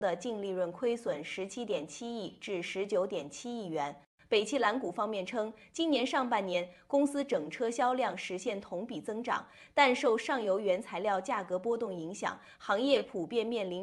的净利润亏损17.7亿至19.7亿元。北汽蓝谷方面称，今年上半年公司整车销量实现同比增长，但受上游原材料价格波动影响，行业普遍面临